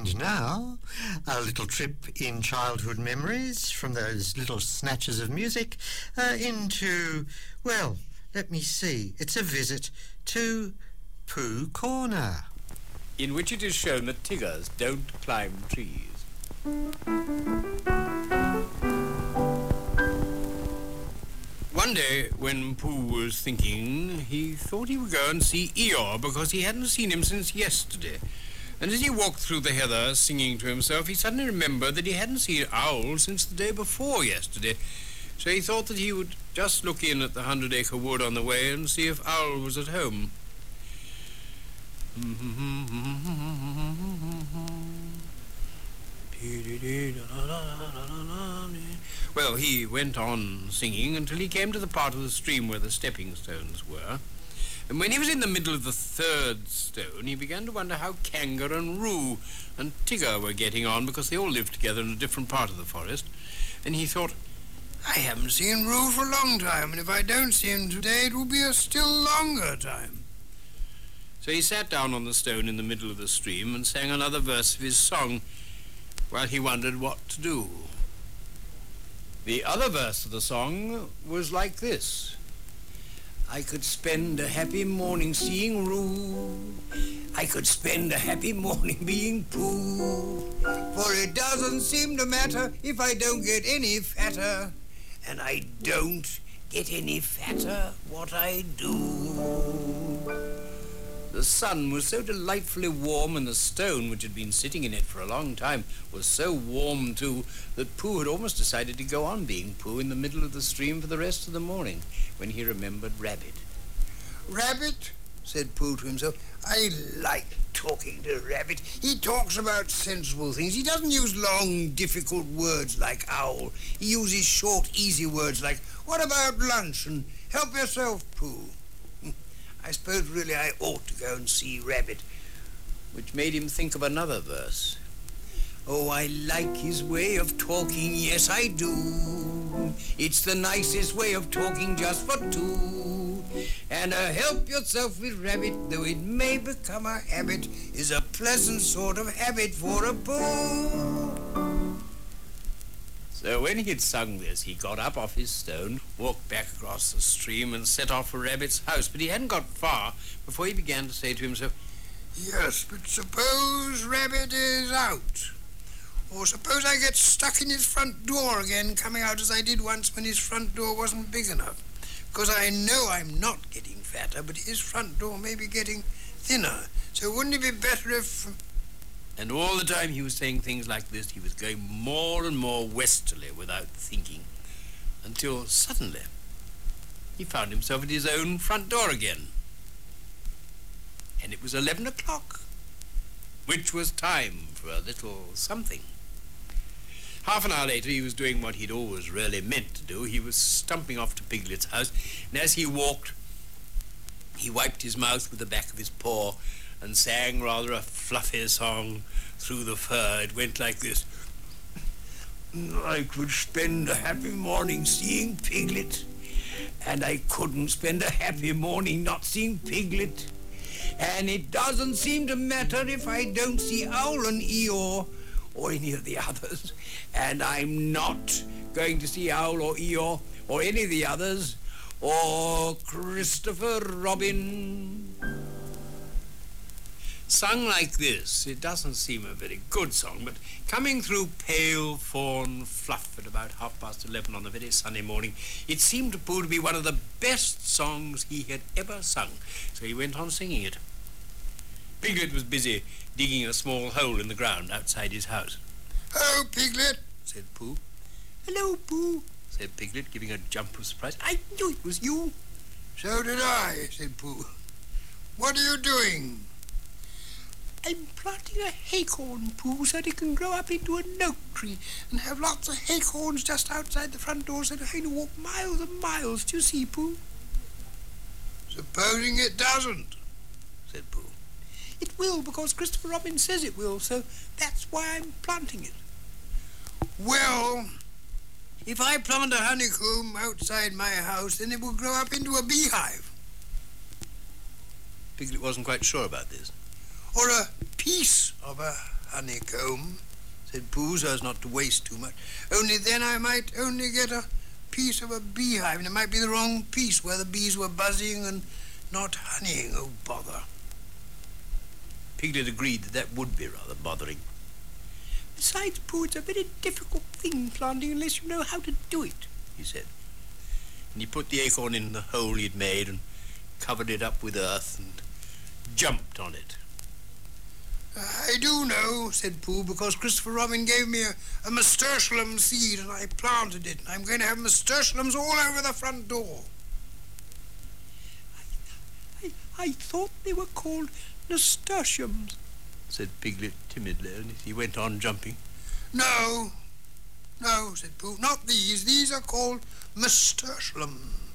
And now, a little trip in childhood memories from those little snatches of music into, well, let me see, it's a visit to Pooh Corner, in which it is shown that tigers don't climb trees. One day, when Pooh was thinking, he thought he would go and see Eeyore because he hadn't seen him since yesterday. And as he walked through the heather singing to himself, he suddenly remembered that he hadn't seen Owl since the day before yesterday. So he thought that he would just look in at the 100-acre wood on the way and see if Owl was at home. Well, he went on singing until he came to the part of the stream where the stepping stones were. And when he was in the middle of the third stone, he began to wonder how Kanga and Roo and Tigger were getting on, because they all lived together in a different part of the forest. And he thought, I haven't seen Roo for a long time, and if I don't see him today, it will be a still longer time. So he sat down on the stone in the middle of the stream and sang another verse of his song while he wondered what to do. The other verse of the song was like this. I could spend a happy morning seeing Roo. I could spend a happy morning being Pooh. For it doesn't seem to matter if I don't get any fatter. And I don't get any fatter what I do. The sun was so delightfully warm, and the stone, which had been sitting in it for a long time, was so warm too, that Pooh had almost decided to go on being Pooh in the middle of the stream for the rest of the morning, when he remembered Rabbit. Rabbit, said Pooh to himself, I like talking to Rabbit. He talks about sensible things. He doesn't use long, difficult words like Owl. He uses short, easy words like, what about lunch, and help yourself, Pooh. I suppose really I ought to go and see Rabbit, which made him think of another verse. Oh, I like his way of talking, yes I do. It's the nicest way of talking just for two. And help yourself with Rabbit, though it may become a habit, is a pleasant sort of habit for a Pooh. So when he had sung this, he got up off his stone, walked back across the stream, and set off for Rabbit's house. But he hadn't got far before he began to say to himself, yes, but suppose Rabbit is out. Or suppose I get stuck in his front door again, coming out as I did once when his front door wasn't big enough. Because I know I'm not getting fatter, but his front door may be getting thinner. So wouldn't it be better if... And all the time he was saying things like this, he was going more and more westerly without thinking, until suddenly he found himself at his own front door again. And it was 11 o'clock, which was time for a little something. Half an hour later, he was doing what he'd always really meant to do. He was stumping off to Piglet's house, and as he walked, he wiped his mouth with the back of his paw and sang rather a fluffy song through the fur. It went like this. I could spend a happy morning seeing Piglet, and I couldn't spend a happy morning not seeing Piglet. And it doesn't seem to matter if I don't see Owl and Eeyore or any of the others. And I'm not going to see Owl or Eeyore or any of the others or Christopher Robin. Sung like this, it doesn't seem a very good song, but coming through pale fawn fluff at about 11:30 on a very sunny morning, it seemed to Pooh to be one of the best songs he had ever sung, so he went on singing it. Piglet was busy digging a small hole in the ground outside his house. "Oh, Piglet," said Pooh. "Hello, Pooh," said Piglet, giving a jump of surprise. "I knew it was you." "So did I," said Pooh. "What are you doing?" "I'm planting a acorn, Pooh, so that it can grow up into an oak tree and have lots of acorns just outside the front door, so that I can walk miles and miles. Do you see, Pooh?" "Supposing it doesn't," said Pooh. "It will, because Christopher Robin says it will, so that's why I'm planting it." "Well, if I plant a honeycomb outside my house, then it will grow up into a beehive." Piglet wasn't quite sure about this. "Or a piece of a honeycomb, said Pooh, so as not to waste too much. Only then I might only get a piece of a beehive, and it might be the wrong piece where the bees were buzzing and not honeying. Oh, bother. Piglet agreed that would be rather bothering. Besides, Pooh, it's a very difficult thing, planting, unless you know how to do it, he said. And he put the acorn in the hole he'd made and covered it up with earth and jumped on it. I do know, said Pooh, because Christopher Robin gave me a nasturtium seed and I planted it. And I'm going to have nasturtiums all over the front door. I thought they were called nasturtiums, said Piglet timidly, and he went on jumping. No, said Pooh, not these. These are called nasturtiums.